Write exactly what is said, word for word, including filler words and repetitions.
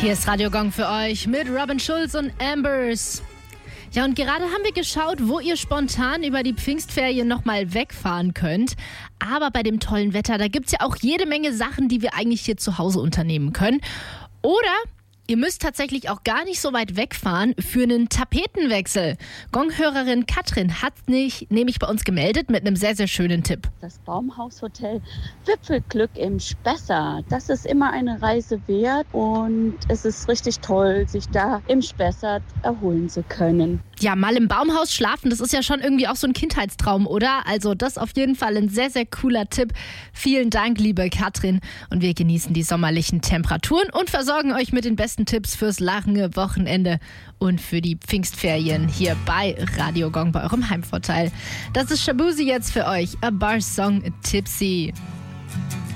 Hier ist Radio Gong für euch mit Robin Schulz und Ambers. Ja, und gerade haben wir geschaut, wo ihr spontan über die Pfingstferien nochmal wegfahren könnt. Aber bei dem tollen Wetter, da gibt es ja auch jede Menge Sachen, die wir eigentlich hier zu Hause unternehmen können. Oder ihr müsst tatsächlich auch gar nicht so weit wegfahren für einen Tapetenwechsel. Gong-Hörerin Katrin hat nicht, nämlich bei uns gemeldet mit einem sehr, sehr schönen Tipp. Das Baumhaushotel Wipfelglück im Spessart. Das ist immer eine Reise wert und es ist richtig toll, sich da im Spessart erholen zu können. Ja, mal im Baumhaus schlafen, das ist ja schon irgendwie auch so ein Kindheitstraum, oder? Also das auf jeden Fall ein sehr, sehr cooler Tipp. Vielen Dank, liebe Katrin. Und wir genießen die sommerlichen Temperaturen und versorgen euch mit den besten Tipps fürs lange Wochenende und für die Pfingstferien hier bei Radio Gong, bei eurem Heimvorteil. Das ist Shabuzi jetzt für euch, A Bar Song Tipsy.